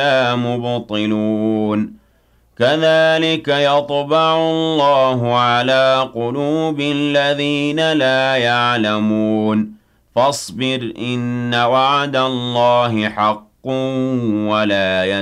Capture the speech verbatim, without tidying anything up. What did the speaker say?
مُبْطِلُونَ كَذَٰلِكَ يَطْبَعُ اللَّهُ عَلَىٰ قُلُوبِ الَّذِينَ لَا يَعْلَمُونَ فَاصْبِرْ إِنَّ وَعْدَ اللَّهِ حَقٌّ وَلَا